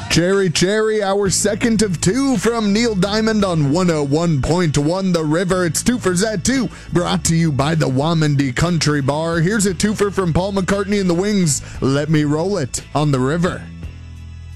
Cherry Cherry, our second of two from Neil Diamond on 101.1 The River. It's Twofers at 2, brought to you by the Wamandi Country Bar. Here's a twofer from Paul McCartney and the Wings, Let Me Roll It on The River.